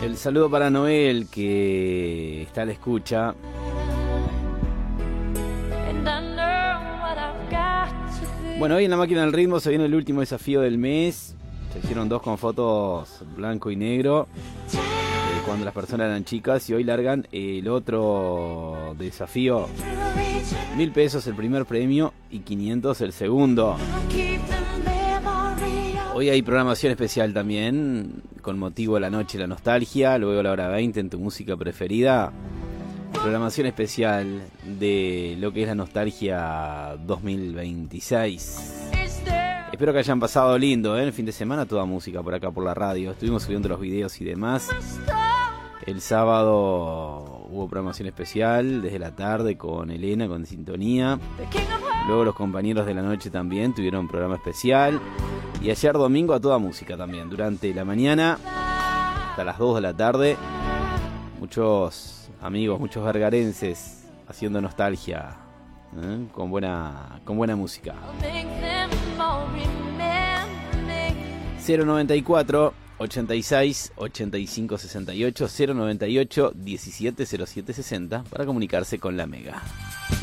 El saludo para Noel, que está a la escucha. Bueno, hoy en la máquina del ritmo se viene el último desafío del mes. Se hicieron 2 con fotos blanco y negro, cuando las personas eran chicas, y hoy largan el otro desafío. 1.000 pesos el primer premio y 500 el segundo. Hoy hay programación especial también, con motivo de la noche de la nostalgia, luego a la hora 20 en tu música preferida. Programación especial de lo que es la nostalgia 2026. Espero que hayan pasado lindo, el fin de semana toda música por acá por la radio. Estuvimos subiendo los videos y demás. El sábado hubo programación especial desde la tarde con Elena, con Sintonía. Luego los compañeros de la noche también tuvieron programa especial. Y ayer domingo a toda música también, durante la mañana hasta las 2 de la tarde. Muchos amigos, muchos vergarenses haciendo nostalgia, con buena música. 094 86 85 68 098 17 07 60 para comunicarse con la Mega.